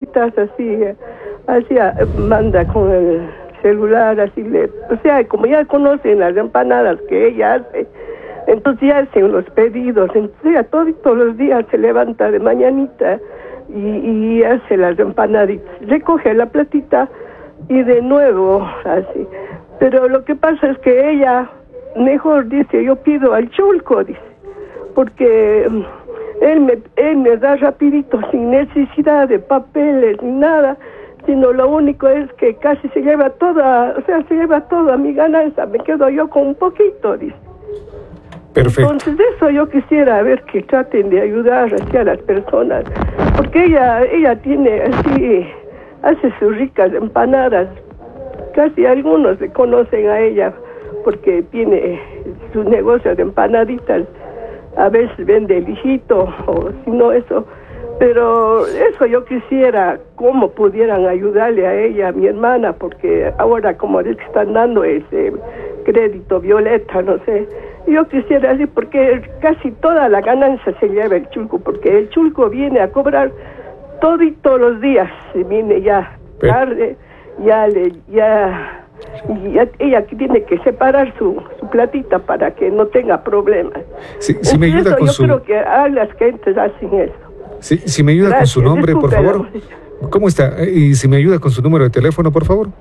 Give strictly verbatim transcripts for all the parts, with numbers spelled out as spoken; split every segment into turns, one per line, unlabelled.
cositas así, así manda con el celular, así le, o sea, como ya conocen las empanadas que ella hace, entonces ya hacen los pedidos, entonces ya todos, todos los días se levanta de mañanita y, y hace las empanaditas, recoge la platita y de nuevo así. Pero lo que pasa es que ella mejor dice, yo pido al chulco, dice, porque él me, él me da rapidito, sin necesidad de papeles ni nada, sino lo único es que casi se lleva toda, o sea, se lleva toda mi ganancia, me quedo yo con un poquito, dice.
Perfecto.
Entonces eso yo quisiera ver que traten de ayudar así a las personas, porque ella, ella tiene así, hace sus ricas empanadas, casi algunos le conocen a ella, porque tiene su negocio de empanaditas, a veces vende el hijito, o si no eso, pero eso yo quisiera, cómo pudieran ayudarle a ella, a mi hermana, porque ahora como les están dando ese crédito violeta, no sé, yo quisiera así, porque casi toda la ganancia se lleva el chulco, porque el chulco viene a cobrar todo y todos los días, se viene ya tarde, ya le, ya, ya ella tiene que separar su, su platita para que no tenga problemas.
Sí, si me ayuda
eso,
con
yo
su...
creo que a las gentes hacen eso.
Sí, si me ayuda Gracias, con su nombre, por favor. ¿Cómo está? Y si me ayuda con su número de teléfono, por favor.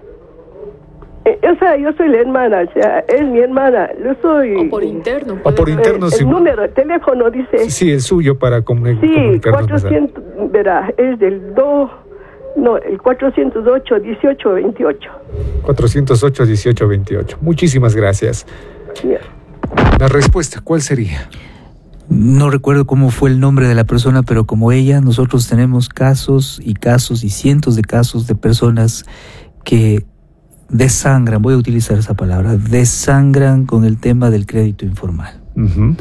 Eh, o sea, yo soy la hermana, o sea, es mi hermana, yo soy...
O por interno.
O por interno,
el,
sí.
El número de teléfono dice...
Sí, sí, el suyo para comun-
sí,
comunicarnos. Sí,
cuatrocientos, verá, es del dos... No, el cuatrocientos ocho, dieciocho, veintiocho.
cuatrocientos ocho, dieciocho, veintiocho. Muchísimas gracias.
Yeah.
La respuesta, ¿cuál sería?
No recuerdo cómo fue el nombre de la persona, pero como ella, nosotros tenemos casos y casos y cientos de casos de personas que desangran, voy a utilizar esa palabra, desangran con el tema del crédito informal.
Uh-huh.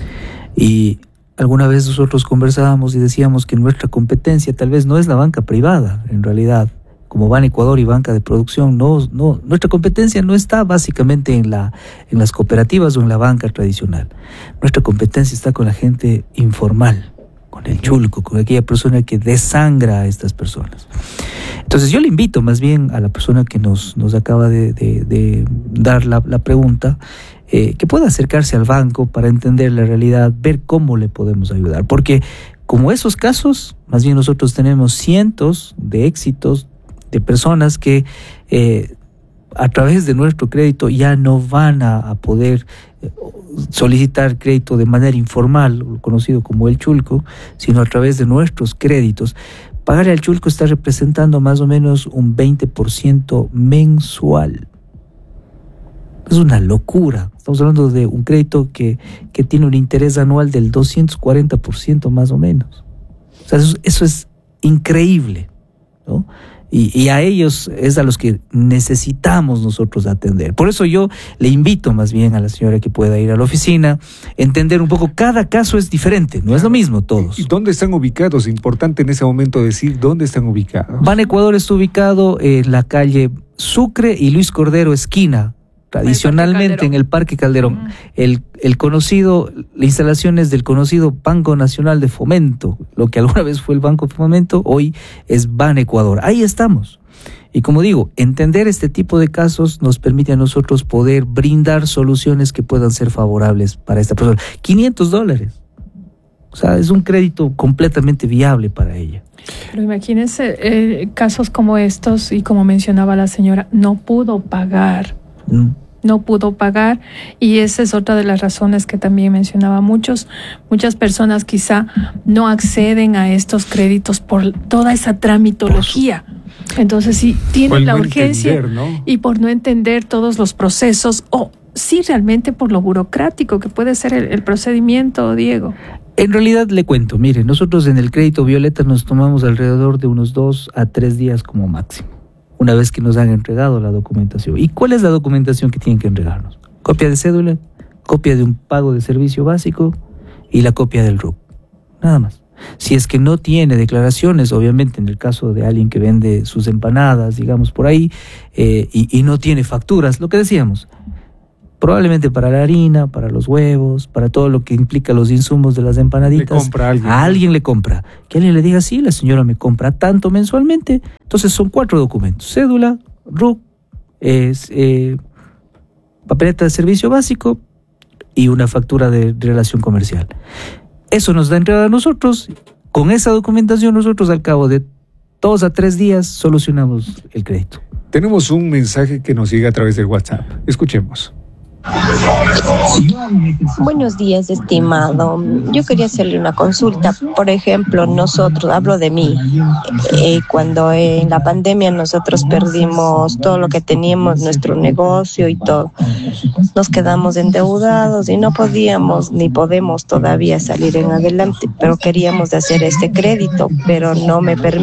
Y alguna vez nosotros conversábamos y decíamos que nuestra competencia tal vez no es la banca privada, en realidad, como Ban Ecuador y banca de producción, no, no, nuestra competencia no está básicamente en, la, en las cooperativas o en la banca tradicional. Nuestra competencia está con la gente informal, con el chulco, con aquella persona que desangra a estas personas. Entonces yo le invito más bien a la persona que nos, nos acaba de, de, de dar la, la pregunta, eh, que pueda acercarse al banco para entender la realidad, ver cómo le podemos ayudar. Porque como esos casos, más bien nosotros tenemos cientos de éxitos de personas que eh, a través de nuestro crédito ya no van a, a poder eh, solicitar crédito de manera informal, conocido como el chulco, sino a través de nuestros créditos. Pagar al chulco está representando más o menos un veinte por ciento mensual. Es una locura. Estamos hablando de un crédito que, que tiene un interés anual del doscientos cuarenta por ciento más o menos. O sea, eso, eso es increíble, ¿no? Y, y a ellos es a los que necesitamos nosotros atender. Por eso yo le invito más bien a la señora que pueda ir a la oficina, entender un poco, cada caso es diferente, no es lo mismo todos.
¿Y dónde están ubicados? Importante en ese momento decir dónde están ubicados.
Ban Ecuador está ubicado en la calle Sucre y Luis Cordero esquina, tradicionalmente en el Parque Calderón. Uh-huh. El, el conocido, las instalaciones del conocido Banco Nacional de Fomento, lo que alguna vez fue el Banco de Fomento, hoy es Ban Ecuador. Ahí estamos. Y como digo, entender este tipo de casos nos permite a nosotros poder brindar soluciones que puedan ser favorables para esta persona. quinientos dólares. O sea, es un crédito completamente viable para ella.
Pero imagínense eh, casos como estos, y como mencionaba la señora, no pudo pagar. No pudo pagar, y esa es otra de las razones que también mencionaba muchos. Muchas personas quizá no acceden a estos créditos por toda esa tramitología. Entonces, si tienen la urgencia entender, ¿no? Y por no entender todos los procesos, o sí realmente por lo burocrático que puede ser el, el procedimiento, Diego.
En realidad le cuento, mire, nosotros en el crédito violeta nos tomamos alrededor de unos dos a tres días como máximo, una vez que nos han entregado la documentación. ¿Y cuál es la documentación que tienen que entregarnos? Copia de cédula, copia de un pago de servicio básico y la copia del R U C. Nada más. Si es que no tiene declaraciones, obviamente en el caso de alguien que vende sus empanadas, digamos por ahí, eh, y, y no tiene facturas, lo que decíamos, probablemente para la harina, para los huevos, para todo lo que implica los insumos de las empanaditas.
Le compra a alguien.
A alguien le compra. Que alguien le diga, sí, la señora me compra tanto mensualmente. Entonces son cuatro documentos: cédula, R U C, es, eh, papeleta de servicio básico y una factura de, de relación comercial. Eso nos da entrada a nosotros. Con esa documentación nosotros al cabo de dos a tres días solucionamos el crédito.
Tenemos un mensaje que nos llega a través del WhatsApp. Escuchemos.
Buenos días, estimado. Yo quería hacerle una consulta. Por ejemplo, nosotros, hablo de mí, eh, cuando en la pandemia nosotros perdimos todo lo que teníamos, nuestro negocio y todo. Nos quedamos endeudados y no podíamos ni podemos todavía salir en adelante, pero queríamos hacer este crédito, pero no me permite.